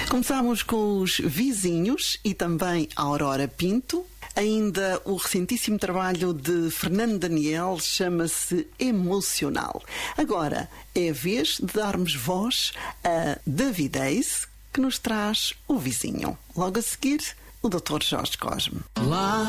Começámos com os Vizinhos e também a Aurora Pinto. Ainda o recentíssimo trabalho de Fernando Daniel chama-se Emocional. Agora é a vez de darmos voz a David Ace, que nos traz o Vizinho. Logo a seguir, o Dr. Jorge Cosme. Lá